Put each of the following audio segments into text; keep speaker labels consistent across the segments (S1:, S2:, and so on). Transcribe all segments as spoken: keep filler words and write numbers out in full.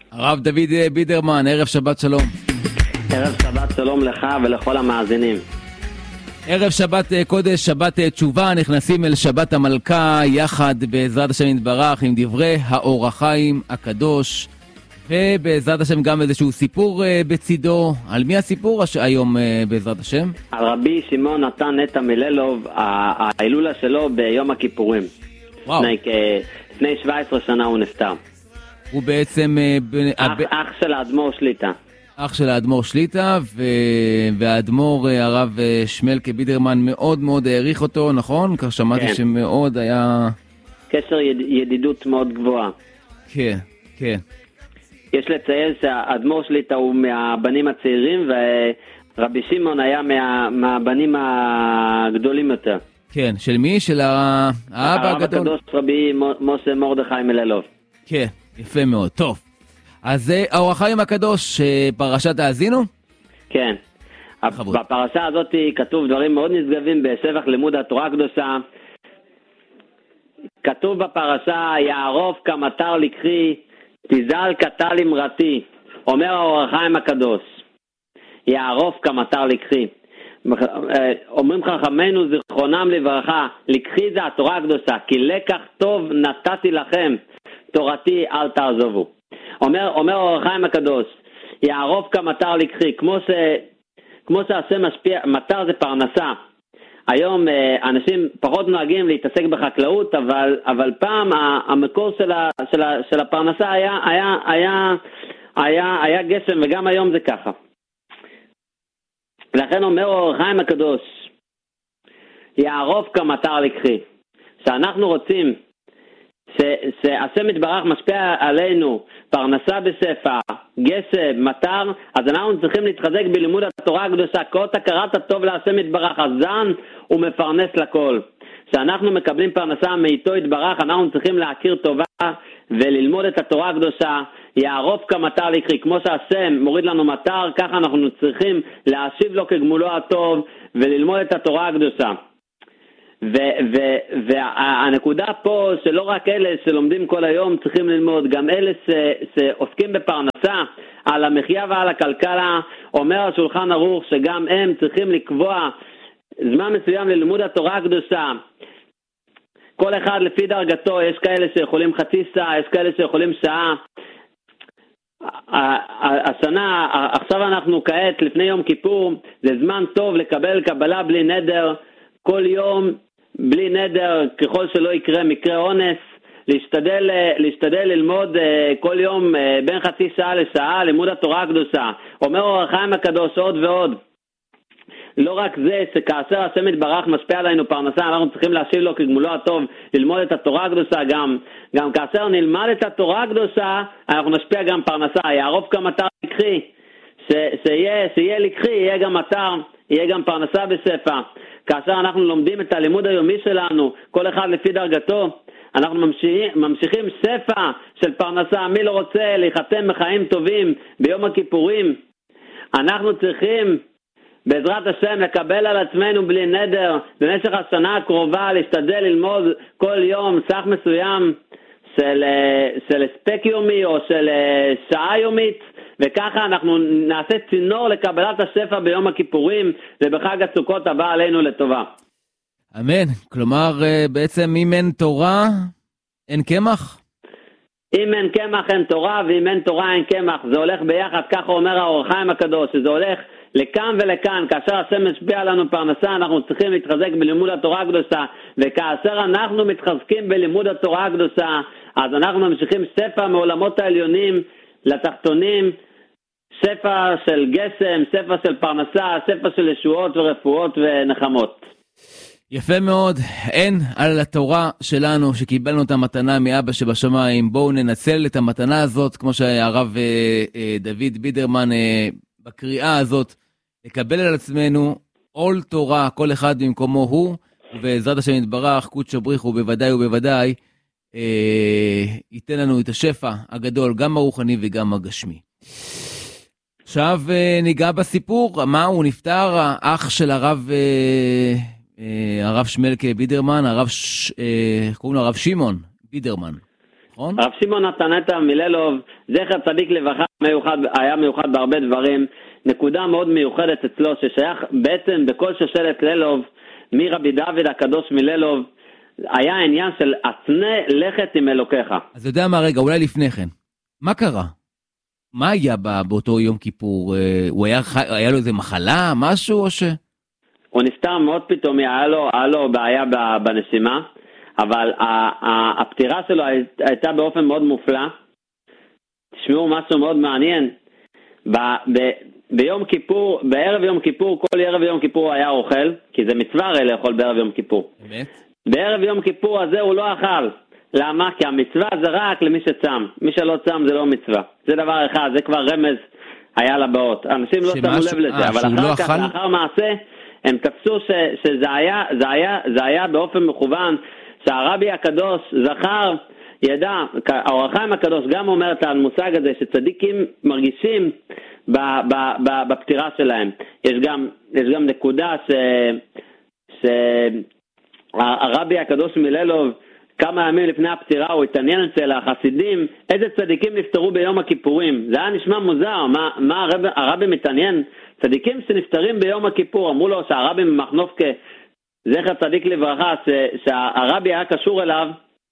S1: הרב דוד בידרמן, ערב שבת שלום.
S2: ערב שבת שלום לך ולכל המאזינים.
S1: ערב שבת קודש, שבת תשובה, נכנסים אל שבת המלכה יחד בעזרת השם יתברך עם דברי האור החיים הקדוש, ובעזרת השם גם איזשהו סיפור בצידו. על מי הסיפור היום בעזרת השם?
S2: על רבי שמעון נתן נטע מלילוב, ההילולה שלו ביום הכיפורים.
S1: וואו.
S2: לפני שבע עשרה שנה הוא נפטר.
S1: הוא בעצם
S2: אח, אח של האדמו"ר שליטה.
S1: אח של האדמו"ר שליטה, ו... והאדמו"ר הרב שמלקה בידרמן מאוד מאוד העריך אותו, נכון? כך שמעתי כן. שמאוד היה...
S2: קשר יד... ידידות מאוד גבוהה.
S1: כן, כן.
S2: יש לציין שהאדמו"ר שליטה הוא מהבנים הצעירים, ורבי שמעון היה מה... מהבנים הגדולים יותר.
S1: כן, של מי? של האבא הגדול?
S2: הרב הקדוש רבי משה מרדכי מלילוב.
S1: כן, יפה מאוד. טוב. אז זה האור החיים הקדוש, פרשת האזינו?
S2: כן. חבוד. בפרשה הזאת כתוב דברים מאוד נשגבים בשבח לימוד התורה הקדושה. כתוב בפרשה, יערוף כמטר לקחי, תזל כטל אמרתי. אומר האור החיים הקדוש, יערוף כמטר לקחי. אומרים חכמינו זיכרונם לברכה, לקחי זה התורה הקדושה, כי לקח טוב נתתי לכם, תורתי אל תעזובו. אומר, אומר האור החיים הקדוש, יערוף כמטר לקחי, כמו ש, כמו שהשם משפיע, מטר זה פרנסה. היום אנשים פחות נוהגים להתעסק בחקלאות, אבל, אבל פעם המקור של, ה, של, ה, של הפרנסה היה, היה, היה, היה, היה גשם, וגם היום זה ככה. לכן אומר האור החיים הקדוש, יערוף כמטר לקחי. שאנחנו רוצים שהשם יתברך משפיע עלינו פרנסה בספר, גשם, מטר, אז אנחנו צריכים להתחזק בלימוד התורה הקדושה, כאות הכרת הטוב להשם יתברך, הזן הוא מפרנס לכל. כשאנחנו מקבלים פרנסה מאיתו יתברך, אנחנו צריכים להכיר טובה וללמוד את התורה הקדושה. יערוף כמטר לקחי, כמו שהשם מוריד לנו מטר, ככה אנחנו צריכים להשיב לו כגמולו הטוב וללמוד את התורה הקדושה. והנקודה פה שלא רק אלה שלומדים כל היום צריכים ללמוד, גם אלה שעוסקים בפרנסה על המחיה ועל הכלכלה. אומר השולחן ערוך שגם הם צריכים לקבוע זמן מסוים ללימוד התורה הקדושה, כל אחד לפי דרגתו. יש כאלה שיכולים חצי שעה, יש כאלה שיכולים שעה. השנה, עכשיו אנחנו כעת לפני יום כיפור, זה זמן טוב לקבל קבלה בלי נדר, כל יום בלי נדר, ככל שלא יקרה מקרה אונס, להשתדל, להשתדל ללמוד כל יום בין חצי שעה לשעה לימוד התורה הקדושה. אומר האור החיים הקדוש עוד ועוד, לא רק זה שכאשר השם יתברך משפיע עלינו פרנסה, אנחנו צריכים להשיב לו כגמולו הטוב ללמוד את התורה הקדושה. גם, גם כאשר נלמד את התורה הקדושה אנחנו נשפיע גם פרנסה. יערוף כמטר לקחי, שיהיה, שיהיה לקחי, יהיה גם מטר, יהיה גם פרנסה בספר. כאשר אנחנו לומדים את הלימוד היומי שלנו, כל אחד לפי דרגתו, אנחנו ממשיכים, ממשיכים ספר של פרנסה. מי לא רוצה להיחתם מחיים טובים ביום הכיפורים? אנחנו צריכים בעזרת השם לקבל על עצמנו בלי נדר במשך השנה הקרובה, להשתדל ללמוד כל יום סך מסוים של, של הספק יומי או של שעה יומית, וככה אנחנו נעשה צינור לקבלת השפע ביום הכיפורים ובחג הסוכות הבא עלינו לטובה.
S1: אמן. כלומר בעצם אם אין תורה אין קמח?
S2: אם אין קמח אין תורה, ואם אין תורה אין קמח. זה הולך ביחד, ככה אומר האור החיים הקדוש, שזה הולך לכאן ולכאן. כאשר השם משפיע עלינו פרנסה אנחנו צריכים להתחזק בלימוד התורה הקדושה, וכאשר אנחנו מתחזקים בלימוד התורה הקדושה אז אנחנו ממשיכים ספר מעולמות העליונים לתחתונים, ספר של גשם, ספר של פרנסה, ספר של ישועות ורפואות ונחמות.
S1: יפה מאוד. אין על התורה שלנו שקיבלנו את המתנה מאבא שבשמיים, בואו ננצל את המתנה הזאת כמו שהרב דוד בידרמן בקריאה הזאת, לקבל על עצמנו עול תורה, כל אחד במקומו הוא, ובעזרת השם יתברך, קודשא בריחו בוודאי ובוודאי אה, ייתן לנו את השפע הגדול, גם הרוחני וגם הגשמי. עכשיו אה, ניגע בסיפור, מה הוא נפטר, האח של הרב אה, אה, הרב שמלקה בידרמן, הרב ש, אה, קוראים לו הרב שמעון בידרמן, נכון?
S2: הרב שמעון נתנתה מלילוב, זכר צדיק לברכה, מיוחד, היה מיוחד בהרבה דברים. נקודה מאוד מיוחדת אצלו, ששייך בעצם בכל שושלת לילוב, מרבי דוד הקדוש מלילוב, היה העניין של עצנה לכת עם אלוקיך.
S1: אז אתה יודע מה, רגע, אולי לפני כן. מה קרה? מה היה באותו יום כיפור? הוא היה, היה לו איזה מחלה, משהו או ש...
S2: הוא נפטר מאוד פתאומי, היה לו, היה לו בעיה בנשימה, אבל הפטירה שלו הייתה באופן מאוד מופלא. תשמעו משהו מאוד מעניין. ב, ב, ביום כיפור, בערב יום כיפור, כל ערב יום כיפור הוא היה אוכל, כי זה מצווה הרי לאכול בערב יום כיפור.
S1: באמת?
S2: בערב יום כיפור הזה הוא לא אכל. למה? כי המצווה זה רק למי שצם. מי שלא צם זה לא מצווה. זה דבר אחד, זה כבר רמז היה לבאות. אנשים לא שמו לב לזה, 아, אבל אחר
S1: לא
S2: כך,
S1: אכל...
S2: לאחר מעשה, הם תפסו ש, שזה היה, זה היה, זה היה באופן מכוון, שהרבי הקדוש זכר, ידע, האור החיים הקדוש גם אומר את המושג הזה, שצדיקים מרגישים ב, ב, ב, בפטירה שלהם. יש גם, יש גם נקודה ש, שהרבי הקדוש מלילוב, כמה ימים לפני הפטירה הוא התעניין אצל החסידים, איזה צדיקים נפטרו ביום הכיפורים. זה היה נשמע מוזר, מה, מה הרבי, הרבי מתעניין? צדיקים שנפטרים ביום הכיפור, אמרו לו שהרבי ממחנובקה, זכר צדיק לברכה, ש, שהרבי היה קשור אליו,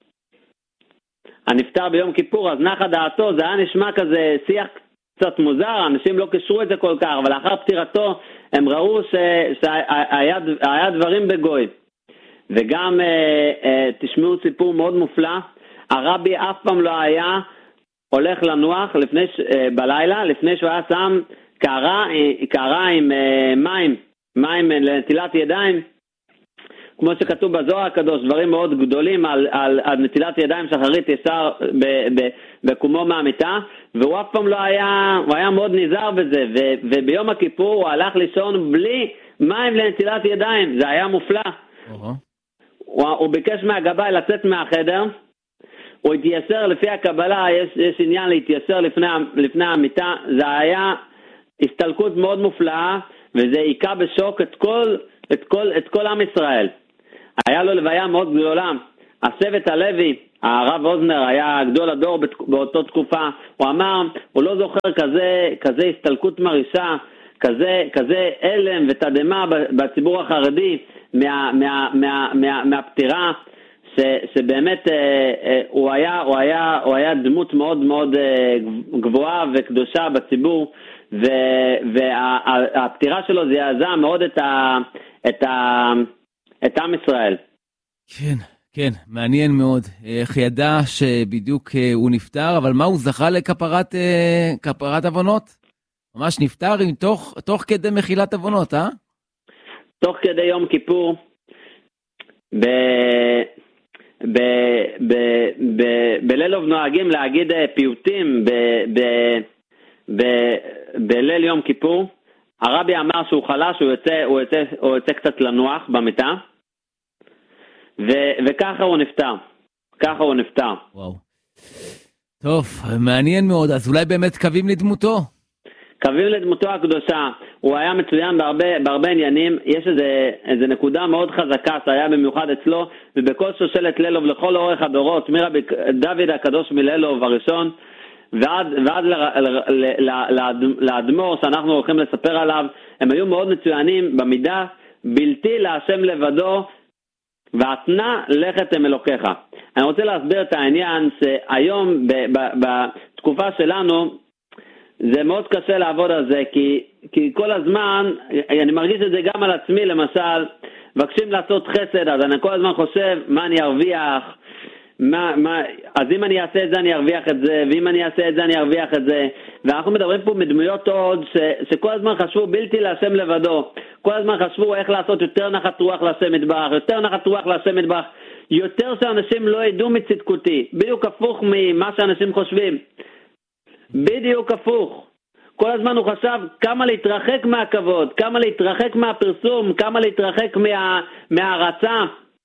S2: הנפטר ביום כיפור, אז נחה דעתו, זה היה נשמע כזה שיח קצת מוזר, אנשים לא קשרו את זה כל כך, אבל לאחר פטירתו הם ראו ש, שהיה היה דברים בגוי. וגם אה, אה, תשמעו סיפור מאוד מופלא, הרבי אף פעם לא היה הולך לנוח לפני, אה, בלילה, לפני שהוא היה שם קערה, אה, קערה עם אה, מים, מים לנטילת ידיים, כמו שכתוב בזוהר הקדוש, דברים מאוד גדולים על, על, על נטילת ידיים שחרית ישר ב, ב, בקומו מהמיטה, והוא אף פעם לא היה, הוא היה מאוד נזהר בזה, ו, וביום הכיפור הוא הלך לישון בלי מים לנטילת ידיים, זה היה מופלא.
S1: Uh-huh.
S2: הוא, הוא ביקש מהגבאי לצאת מהחדר, הוא התייסר לפי הקבלה, יש, יש עניין להתייסר לפני, לפני המיטה, זה היה הסתלקות מאוד מופלאה, וזה עיקה בשוק את כל, את כל, את כל עם ישראל. היה לו לוויה מאוד גדולה, השבט הלוי, הרב אוזנר היה גדול הדור באותו תקופה, הוא אמר, הוא לא זוכר כזה, כזה הסתלקות מרישה, כזה, כזה אלם ותדמה בציבור החרדי, מה, מה, מה, מה, מהפטירה, ש, שבאמת אה, אה, הוא היה, הוא היה, הוא היה דמות מאוד מאוד אה, גבוהה וקדושה בציבור, והפטירה שלו זעזעה מאוד את ה, את ה, את עם ישראל.
S1: כן, כן, מעניין מאוד. איך ידע שבדיוק הוא נפטר, אבל מה הוא זכה לכפרת כפרת עוונות? ממש נפטר עם תוך, תוך כדי מחילת עוונות, אה?
S2: תוך כדי יום כיפור, ב... ב... ב... ב... בלילוב נוהגים להגיד פיוטים ב... ב... ב... בליל יום כיפור. הרבי אמר שהוא חלש, הוא יוצא, הוא יוצא, הוא יוצא קצת לנוח במיטה, ו... וככה הוא נפטר. ככה הוא נפטר.
S1: וואו. טוב, מעניין מאוד. אז אולי באמת קווים לדמותו?
S2: קווים לדמותו הקדושה. הוא היה מצוין בהרבה, בהרבה עניינים. יש איזה, איזה נקודה מאוד חזקה שהיה במיוחד אצלו, ובכל שושלת לילוב לכל אורך הדורות, מרבי דוד הקדוש מלילוב הראשון, ועד, ועד לאדמו"ר שאנחנו הולכים לספר עליו, הם היו מאוד מצוינים במידה, בלתי להשם לבדו, ועתנה לכת עם אלוקיך. אני רוצה להסביר את העניין שהיום ב, ב, בתקופה שלנו, זה מאוד קשה לעבוד על זה, כי, כי כל הזמן, אני מרגיש את זה גם על עצמי, למשל, מבקשים לעשות חסד, אז אני כל הזמן חושב מה אני ארוויח, מה, מה, אז אם אני אעשה את זה אני ארוויח את זה, ואם אני אעשה את זה אני ארוויח את זה, ואנחנו מדברים פה מדמויות עוד ש, שכל הזמן חשבו בלתי להשם לבדו, כל הזמן חשבו איך לעשות יותר נחת רוח להשם יתברך, יותר נחת רוח להשם יתברך, יותר שאנשים לא ידעו מצדקותי, בדיוק הפוך ממה שאנשים חושבים, בדיוק הפוך. כל הזמן הוא חשב כמה להתרחק מהכבוד, כמה להתרחק מהפרסום, כמה להתרחק מה, מהרצה,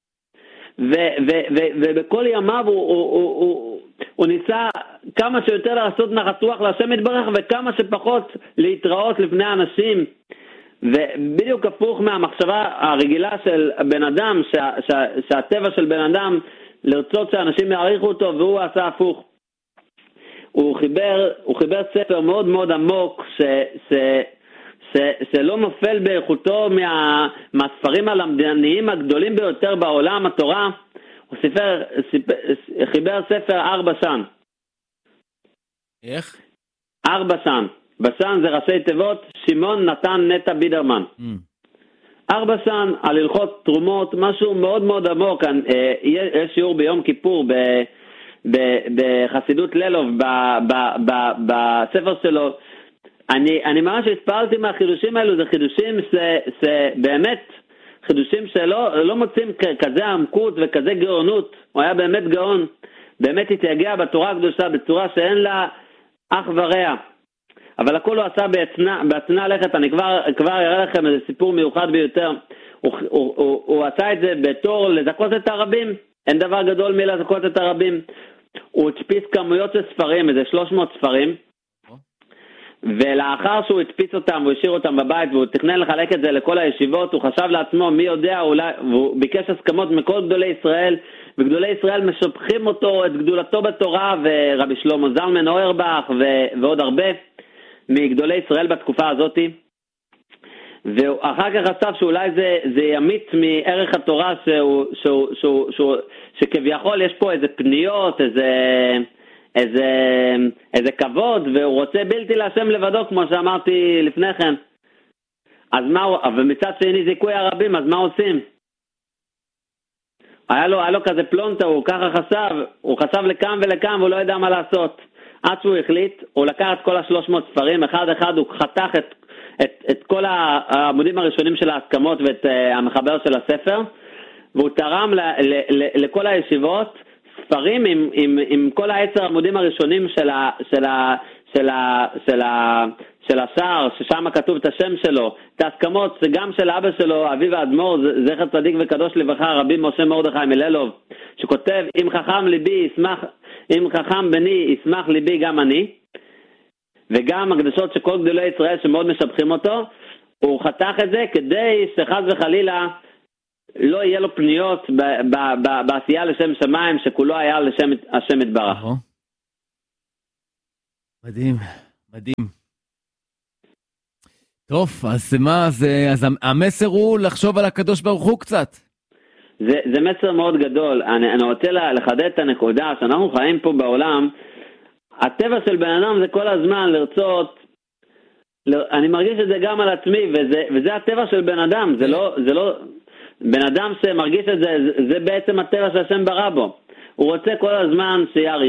S2: ובכל ימיו הוא, הוא, הוא, הוא, הוא ניסה כמה שיותר לעשות נחת רוח להשם יתברך, וכמה שפחות להתראות לפני אנשים, ובדיוק הפוך מהמחשבה הרגילה של בן אדם, שה, שה, שהטבע של בן אדם לרצות שאנשים יעריכו אותו, והוא עשה הפוך. הוא חיבר, הוא חיבר ספר מאוד מאוד עמוק, ש, ש, ש, שלא נופל באיכותו מה, מהספרים הלמדניים הגדולים ביותר בעולם, התורה. הוא סיפר, סיפר, חיבר ספר ארבע שן.
S1: איך?
S2: ארבע שן. בשן זה ראשי תיבות, שמעון נתן נטע בידרמן. Mm. ארבע שן על הלכות תרומות, משהו מאוד מאוד עמוק. אה, יש שיעור ביום כיפור ב, ב, בחסידות לילוב, ב, ב, ב, בספר שלו. אני, אני ממש התפעלתי מהחידושים האלו, זה חידושים שבאמת, חידושים שלא לא מוצאים כזה עמקות וכזה גאונות. הוא היה באמת גאון, באמת התייגע בתורה הקדושה בצורה שאין לה אח ורע. אבל הכל הוא עשה בעצנה, בעצנה לכת. אני כבר, כבר אראה לכם איזה סיפור מיוחד ביותר. הוא, הוא, הוא, הוא עשה את זה בתור לזכות את הרבים. אין דבר גדול מלזכות את הרבים. הוא הדפיס כמויות של ספרים, איזה שלוש מאות ספרים. ולאחר שהוא הדפיס אותם והוא השאיר אותם בבית והוא תכנן לחלק את זה לכל הישיבות, הוא חשב לעצמו מי יודע, אולי, והוא ביקש הסכמות מכל גדולי ישראל, וגדולי ישראל משבחים אותו, את גדולתו בתורה, ורבי שלמה זלמן אוירבך ו- ועוד הרבה מגדולי ישראל בתקופה הזאת. ואחר כך חשב שאולי זה, זה ימית מערך התורה שהוא, שהוא, שהוא, שהוא, שכביכול יש פה איזה פניות, איזה, איזה, איזה כבוד, והוא רוצה בלתי להשם לבדו, כמו שאמרתי לפני כן. אז מה הוא, ומצד שני זיכוי הרבים, אז מה עושים? היה לו, היה לו כזה פלונטה, הוא ככה חשב, הוא חשב לכאן ולכאן, והוא לא ידע מה לעשות. עד שהוא החליט, הוא לקח את כל השלוש מאות ספרים, אחד אחד הוא חתך את, את, את כל העמודים הראשונים של ההסכמות ואת uh, המחבר של הספר, והוא תרם ל, ל, ל, לכל הישיבות ספרים עם, עם, עם כל העשר העמודים הראשונים של, ה, של, ה, של, ה, של, ה, של השער, ששם כתוב את השם שלו, את ההסכמות גם של אבא שלו, אביו האדמו"ר, זכר צדיק וקדוש לברכה, רבי משה מרדכי מלילוב, שכותב, אם חכם ליבי ישמח, אם חכם בני ישמח ליבי גם אני, וגם הקדשות שכל גדולי ישראל שמאוד משבחים אותו, הוא חתך את זה כדי שחס וחלילה לא יהיה לו פניות ב- ב- ב- בעשייה לשם שמיים, שכולו היה לשם השם יתברך.
S1: מדהים, מדהים. טוב, אז מה, אז, אז המסר הוא לחשוב על הקדוש ברוך הוא קצת.
S2: זה, זה מסר מאוד גדול. אני, אני רוצה לחדד את הנקודה, שאנחנו חיים פה בעולם, הטבע של בן אדם זה כל הזמן לרצות, אני מרגיש את זה גם על עצמי, וזה, וזה הטבע של בן אדם, זה לא, זה לא, בן אדם שמרגיש את זה, זה בעצם הטבע שהשם ברא בו. הוא רוצה כל הזמן שיעריך